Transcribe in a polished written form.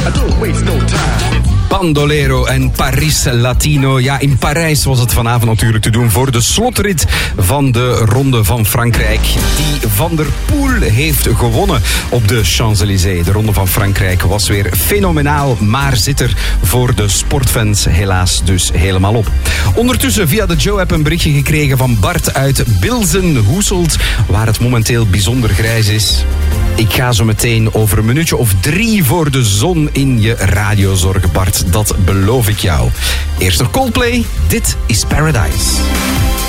Bandolero en Paris Latino. Ja, in Parijs was het vanavond natuurlijk te doen voor de slotrit van de Ronde van Frankrijk. Die Van der Poel heeft gewonnen op de Champs-Élysées. De Ronde van Frankrijk was weer fenomenaal, maar zit er voor de sportfans helaas dus helemaal op. Ondertussen via de Joe-app een berichtje gekregen van Bart uit Bilzen-Hoeselt, waar het momenteel bijzonder grijs is. Ik ga zo meteen over een minuutje of 3 voor de zon in je radio zorgen, Bart. Dat beloof ik jou. Eerst nog Coldplay. Dit is Paradise.